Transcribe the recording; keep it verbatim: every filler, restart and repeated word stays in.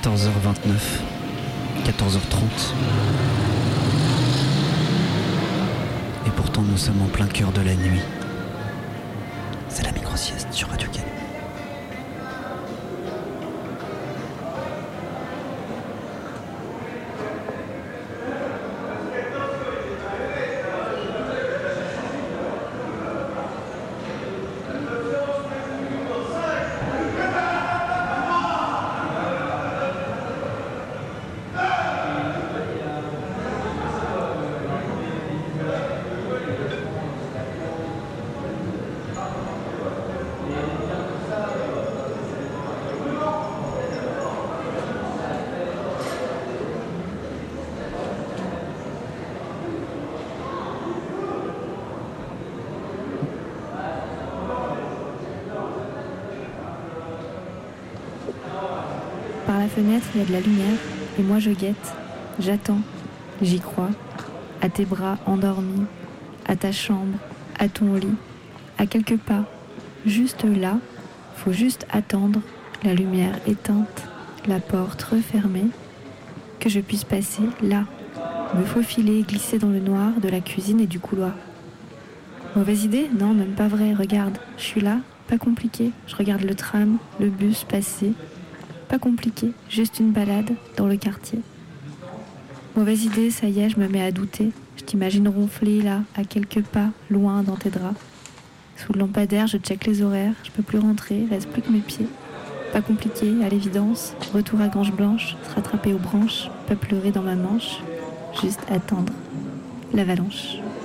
quatorze heures vingt-neuf, quatorze heures trente. Et pourtant nous sommes en plein cœur de la nuit. C'est la micro-sieste sur Radio Canu. Par la fenêtre, il y a de la lumière, et moi je guette, j'attends, j'y crois, à tes bras endormis, à ta chambre, à ton lit, à quelques pas, juste là, faut juste attendre, la lumière éteinte, la porte refermée, que je puisse passer là, me faufiler, glisser dans le noir de la cuisine et du couloir. Mauvaise idée? Non, même pas vrai, regarde, je suis là, pas compliqué, je regarde le tram, le bus passer. Pas compliqué, juste une balade dans le quartier. Mauvaise idée, ça y est, je me mets à douter. Je t'imagine ronfler là, à quelques pas, loin dans tes draps. Sous le lampadaire, je check les horaires, je peux plus rentrer, reste plus que mes pieds. Pas compliqué, à l'évidence, retour à Grange Blanche, se rattraper aux branches, pas pleurer dans ma manche, juste attendre l'avalanche.